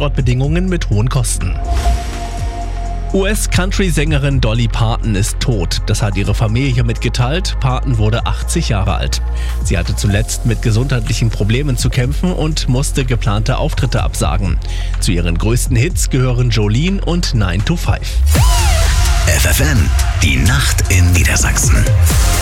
Standortbedingungen mit hohen Kosten. US-Country-Sängerin Dolly Parton ist tot. Das hat ihre Familie mitgeteilt. Parton wurde 80 Jahre alt. Sie hatte zuletzt mit gesundheitlichen Problemen zu kämpfen und musste geplante Auftritte absagen. Zu ihren größten Hits gehören Jolene und 9 to 5. FFN, die Nacht in Niedersachsen.